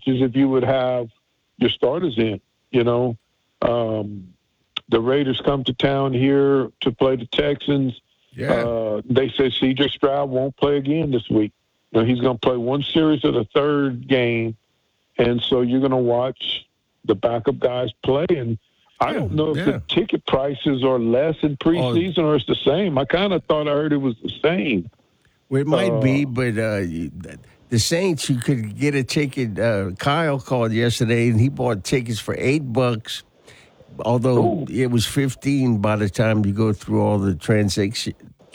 is if you would have your starters in. The Raiders come to town here to play the Texans. Yeah. They say C.J. Stroud won't play again this week. He's going to play one series of the third game, and so you're going to watch the backup guys play. And I don't know if the ticket prices are less in preseason or it's the same. I kind of thought I heard it was the same. Well, it might be, but the Saints, you could get a ticket. Kyle called yesterday, and he bought tickets for $8. Although it was 15 by the time you go through all the transaction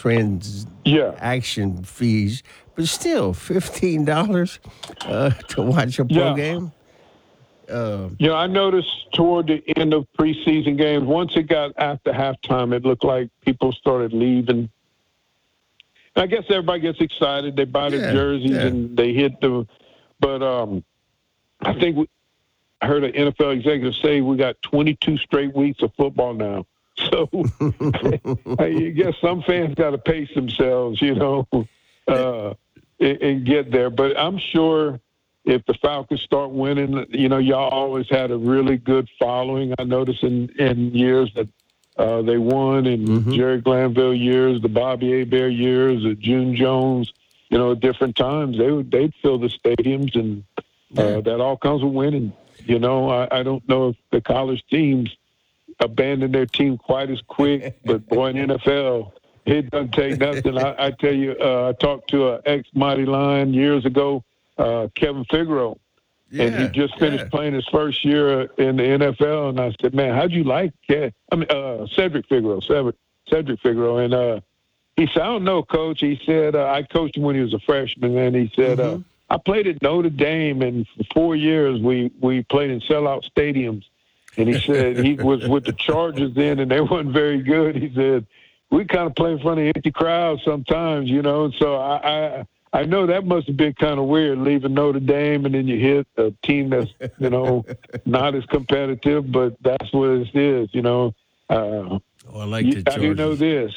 fees, but still $15 to watch a pro game. I noticed toward the end of preseason games, once it got after halftime, it looked like people started leaving. I guess everybody gets excited. They buy their jerseys and they hit the. But I think I heard an NFL executive say we got 22 straight weeks of football now. So I guess some fans got to pace themselves, and get there. But I'm sure if the Falcons start winning, y'all always had a really good following. I noticed in years that they won, in Jerry Glanville years, the Bobby Hebert years, the June Jones, at different times, they'd fill the stadiums, and that all comes with winning. I don't know if the college teams abandon their team quite as quick, but boy, in NFL, it doesn't take nothing. I tell you, I talked to an ex-Mighty Lion years ago, Kevin Figueroa, and he just finished playing his first year in the NFL, and I said, man, how'd you like Cedric Figueroa, and he said, I don't know, Coach. He said, I coached him when he was a freshman, and he said, I played at Notre Dame, and for 4 years we played in sellout stadiums. And he said he was with the Chargers then, and they weren't very good. He said, we kind of play in front of empty crowds sometimes, So I know that must have been kind of weird, leaving Notre Dame, and then you hit a team that's, not as competitive, but that's what it is, I like the Chargers. I do know this.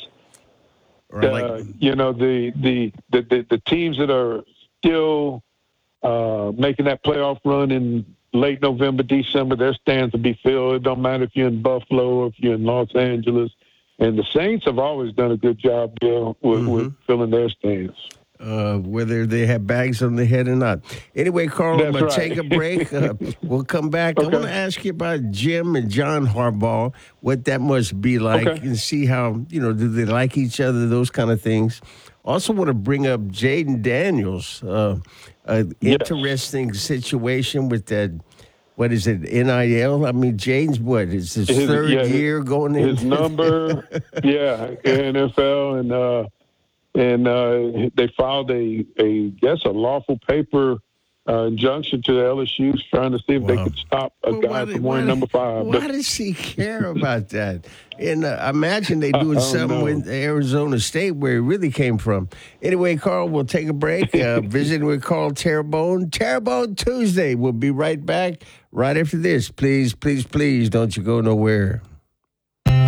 The teams that are still making that playoff run in late November, December, their stands will be filled. It don't matter if you're in Buffalo or if you're in Los Angeles. And the Saints have always done a good job, Bill, with filling their stands. Whether they have bags on their head or not. Anyway, Carl, I'm going to take a break. We'll come back. Okay. I want to ask you about Jim and John Harbaugh, what that must be like, and see how, do they like each other, those kind of things. Also want to bring up Jaden Daniels, interesting situation with that, what is it, NIL? I mean, Jaden's his third year going in? His number, NFL, and they filed a lawful paper injunction to the LSU trying to see if they could stop a guy from wearing number 5. Why does he care about that? And I imagine they're doing something with Arizona State where he really came from. Anyway, Carl, we'll take a break. Visiting with Carl Terrebonne. Terrebonne Tuesday. We'll be right back right after this. Please, please, please don't you go nowhere.